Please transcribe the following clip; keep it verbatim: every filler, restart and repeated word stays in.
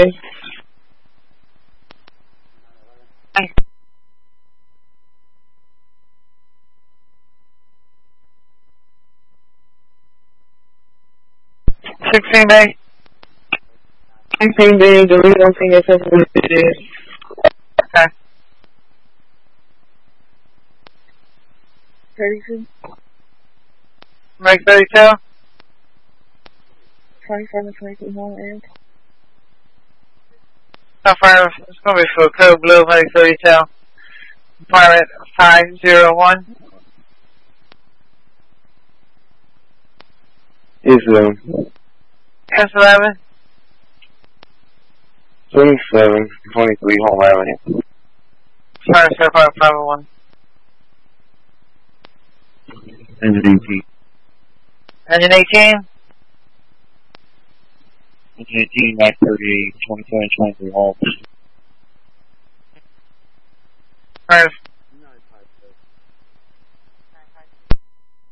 sixteen Bay. sixteen Bay, the real thing is what it is. Okay. thirty-two. Make thirty-two. twenty-seven, twenty-two, home and. How far? It's going to be for Code Blue, Make thirty-two. Apartment five oh one. Yes, um. S eleven. twenty-seven, twenty-three, Home Avenue. Fire Surfire five oh one. Engine eighteen. Engine eighteen. Engine eighteen, nine thirty-eight, twenty-seven, twenty-three, Home. Fire.